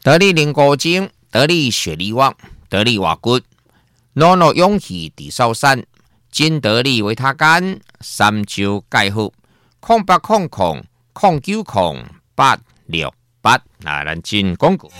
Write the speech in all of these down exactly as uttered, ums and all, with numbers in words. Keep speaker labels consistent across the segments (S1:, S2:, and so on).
S1: 得力灵果精、得力雪力旺、得力瓦骨、诺诺勇气地少山、金得力维他干、三周钙好，空八空空空九空八六八，来咱进广告。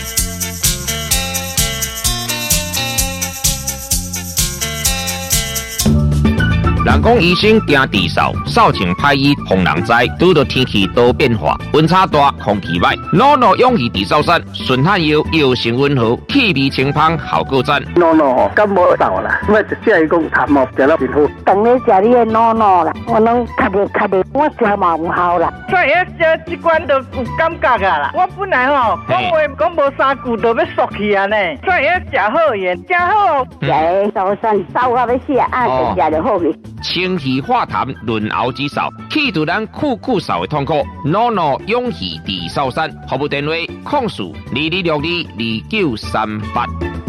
S1: 人讲医生惊地扫，扫清歹医防人灾。拄到天气多变化，温差大，空气歹，诺诺勇气地扫山，顺汗药药性温和，气味清芳，效果赞。
S2: 诺诺感冒扫啦，因为只是讲感冒食了真好。
S3: 当然食你的诺诺啦，我拢较袂较袂，我食嘛有效啦。
S4: 所以食这罐都有感觉啊啦。我本来吼讲话讲无三句都要缩去啊呢，所以食好盐，食好。
S3: 食的扫山扫到要死啊，啊就食就好去。
S1: 清气化痰，润喉止扫，去除咱酷酷扫的痛苦。诺诺勇气地扫山，服务电话：控诉二二六二二九三八。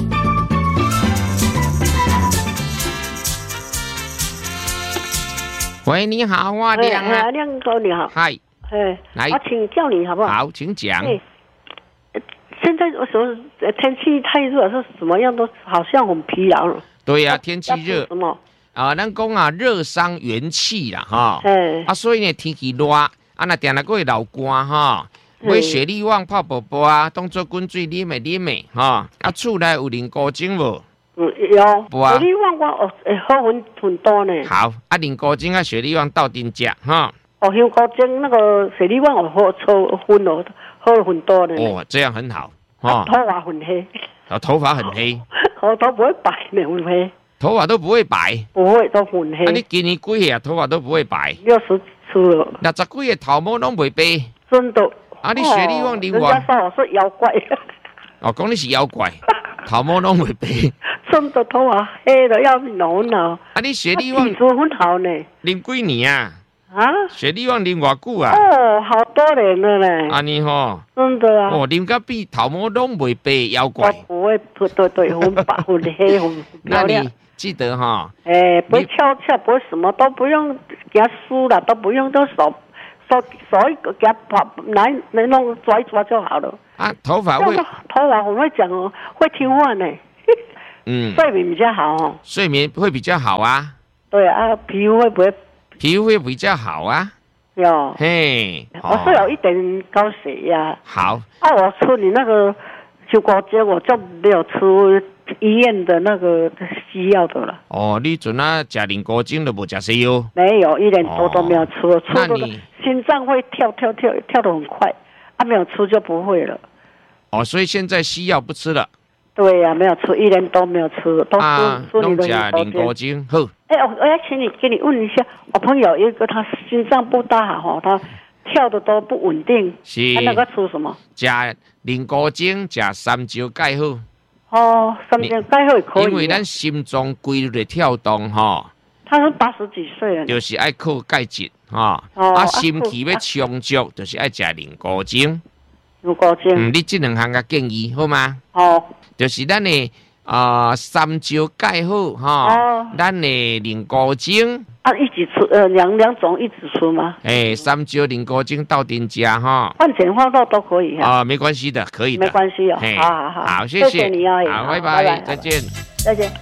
S1: 喂，你好，我亮啊，
S3: 亮哥你好，
S1: 嗨，
S3: 哎，
S1: 来，
S3: 我请教你好不好？
S1: 好，请讲。
S3: 现在我说天气太热，是什么样都好像很疲劳了。
S1: 对呀、啊，天气热。
S3: 什么？
S1: 啊，咱讲啊，热伤元气啦，哈。
S3: 哎。
S1: 啊，所以呢，天气热，啊，那定那个会流汗哈。买雪力旺泡泡泡啊，当做滚水啉的啉的哈。啊，厝内有灵果精无？
S3: 嗯，有。雪力旺我哦，会好很很多呢。
S1: 好，啊，灵果精啊，雪力旺斗阵食哈。
S3: 哦，香果精那个雪力旺我好抽分了，好很多的。
S1: 哦，这样很好。哦。
S3: 头发很黑。
S1: 啊，头发很黑。
S3: 我头不会白呢，很黑。
S1: 头发都不会白，
S3: 不会都很黑。
S1: 啊，你今年几岁啊？头发都不会白。
S3: 六十出了。
S1: 六十几个头毛拢袂白。
S3: 真的。
S1: 啊，你雪力旺灵旺。
S3: 人家说我是妖怪。
S1: 哦，讲你是妖怪，头毛拢袂白。
S3: 真的头发黑的要命哦。
S1: 啊，你雪力旺
S3: 体质很好呢。
S1: 啉几年啊？
S3: 啊？
S1: 雪力旺啉偌久啊？
S3: 哦，好多年了呢。
S1: 安尼吼。
S3: 真的啊。
S1: 哦，啉到比头毛拢袂白妖怪。
S3: 我不会，对对对，很白很黑很漂亮。
S1: 记得哈，
S3: 哎，不会翘翘，不会什么都不用给他梳了，都不用，都手手手一个给他跑来来弄抓一抓就好了。
S1: 啊，头发会，
S3: 头发我会讲哦，会听话呢。
S1: 嗯，
S3: 睡眠比较好哦。
S1: 睡眠会比较好啊。
S3: 对啊，皮肤会不会？
S1: 皮肤会比较好啊。
S3: 有。
S1: 嘿，
S3: 我是有一点高血压。
S1: 好。
S3: 啊，我吃你那个秋果精，我就没有吃医院的那个西药的了。
S1: 哦，你阵啊吃灵果精都无吃西药？
S3: 没有，一年多都没有吃，
S1: 哦、
S3: 吃的心脏会跳跳跳跳得很快，啊，没有吃就不会了。
S1: 哦，所以现在西药不吃了。
S3: 对呀、啊，没有吃，一年都没有吃，都吃、啊、吃你的
S1: 灵果精。好。
S3: 哎、欸，我我要请你给你问一下，我朋友一个他心脏不大好，他跳的都不稳定，
S1: 是。
S3: 他那个吃什么？
S1: 吃灵果精，吃三焦钙好。
S3: 哦，三焦钙好也可以。
S1: 因为咱心脏规律的跳动哈。
S3: 他是八十几岁了。
S1: 就是爱靠钙质哈，哦、啊心气要充足，就是爱吃灵果精。
S3: 灵果精。
S1: 嗯，你这两项嘅建议好吗？
S3: 好。
S1: 就是咱的啊、呃、三焦钙好哈，哦、咱的灵果精。
S3: 啊，一起吃呃两两种一起吃吗？
S1: 哎、欸，三焦灵果精到店家哈。
S3: 换钱换肉都可以
S1: 啊、呃，没关系的，可以的。
S3: 没关系哦。好好好，
S1: 好，谢谢，
S3: 谢谢你啊，
S1: 好，拜拜，拜拜再见，
S3: 再见。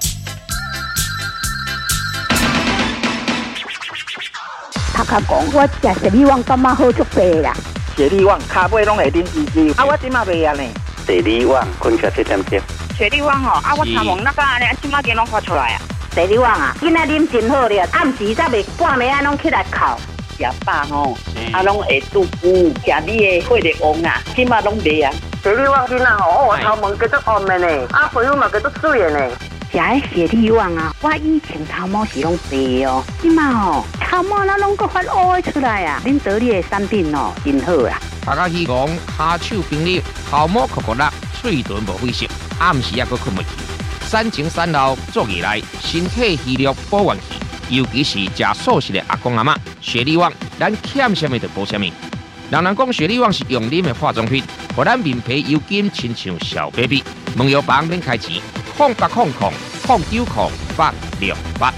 S3: 他他讲我食雪力旺感觉好足白啦。
S2: 雪力旺骹尾拢会啉滋滋，啊我即马袂啊呢。雪力旺困起七点钟。
S5: 雪力旺吼，啊我头毛那个安尼，即马间拢发出来啊。
S3: 雪力旺啊，囡仔啉真好咧，暗时才袂半暝啊拢起来哭。
S5: 食饱吼，啊拢会肚腹，食你的血力旺啊，即马拢袂啊。
S2: 雪力旺囡仔吼，我头毛叫做红的呢，啊皮肤嘛叫做水的呢。
S3: 食迄雪力旺啊，我以前头毛是拢白哦，即马吼头毛那拢个发乌的出来啊。恁得力的产品哦，真好啊。
S1: 大家希望骹手冰力，头毛酷酷辣，嘴唇无灰色，暗时也阁困袂去。产前产后做起来，身体虚弱保元气，尤其是食素食的阿公阿嬷，雪力旺咱欠什么就补什么。人人讲雪力旺是用啉的化妆品，互咱面皮油金亲像小 baby。问药房免开钱，空八空空空九空八六八。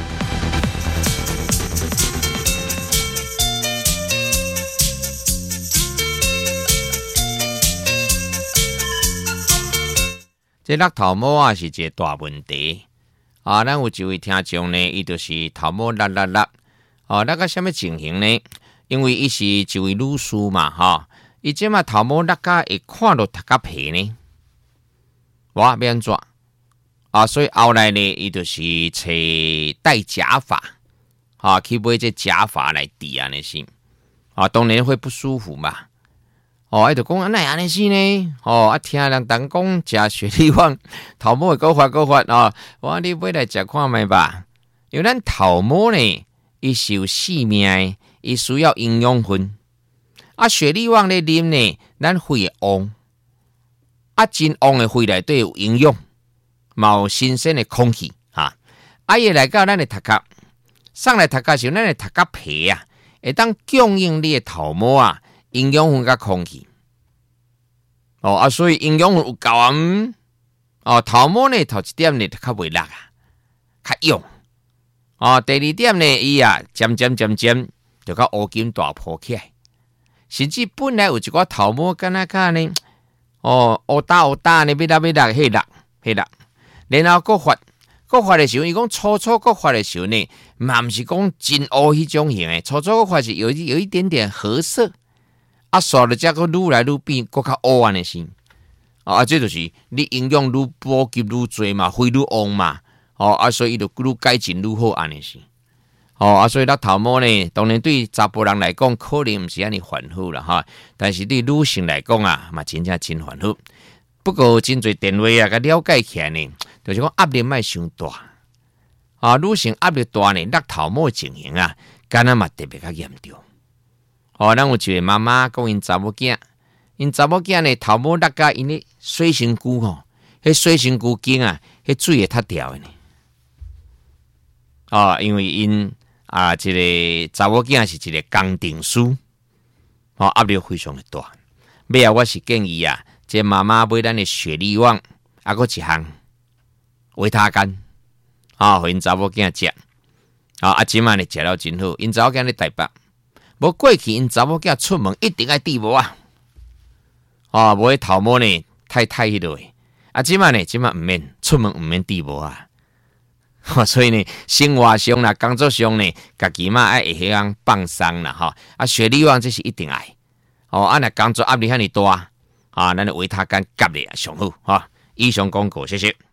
S1: 这落头毛啊是一个大问题啊！咱有一位听众呢，伊就是头毛落落落哦，那个什么情形呢？因为伊是一位女士嘛，哈，伊即嘛头毛落甲会看到头壳皮呢，我要安怎啊？所以后来呢，伊就是找戴假发，啊，去买这假发来治安尼是，啊，当然会不舒服嘛。哦，伊就讲安尼安尼是呢，哦，啊听人当讲食雪莉网头毛会高发高发哦，我你买来食看觅吧，因为咱头毛呢，伊是有生命的，伊需要营养分。啊，雪莉网咧啉呢，咱肺会旺，啊真旺的肺内底有营养，嘛有新鲜的空气哈。啊，伊来到咱的头壳，上来头壳时，咱的头壳皮啊，会当供应你的头毛啊。营养分甲空气，哦啊，所以营养分有够啊，嗯，哦，头毛呢头一点呢较袂落啊，较用，哦，第二點呢，伊啊漸漸漸漸就甲烏金大鋪起來，甚至本來有一個頭毛敢若甲呢，哦，烏打烏打呢，要落要落，迄落迄落，然後佫發佫發的時候，伊講初初佫發的時候呢，嘛毋是講真烏迄種型誒，初初佫發是有有一點點褐色。啊，刷了这个愈来愈变，更较黑暗的是，啊，这就是你营养愈补给愈多嘛，肺愈旺嘛，哦，啊，所以就愈改进愈好安尼是，哦，啊，所以咱头毛呢，当然对查甫人来讲，可能毋是安尼烦恼啦哈，但是对女性来讲啊，嘛真正真烦恼。不过真侪电话啊，甲了解起来呢，就是讲压力莫伤大，啊，女性压力大呢，落头毛的情形啊，敢若嘛特别较严重。哦，咱有一位妈妈讲因查某囝，因查某囝呢头毛落甲因咧水身躯吼，迄水身躯茎啊，迄水会塌掉的呢。哦，因为因啊，这个查某囝是一个工程师，哦，压力非常的大。尾啊，我是建议啊，这妈妈买咱的雪莉网，啊，搁一项维他干，啊，互因查某囝食，啊，啊，即摆呢食了真好，因查某囝咧台北。无过去因查某囝出门一定爱戴帽啊，哦，无迄头毛呢太太迄落诶，啊，即摆呢，即摆毋免出门毋免戴帽啊，哦，所以呢，生活上啦，工作上呢，家己嘛爱会晓样放松啦，吼，啊，雪莉网这是一定爱，哦，啊，若工作压力遐尼大，啊，咱的维他干夹咧上好，哈，以上广告，谢谢。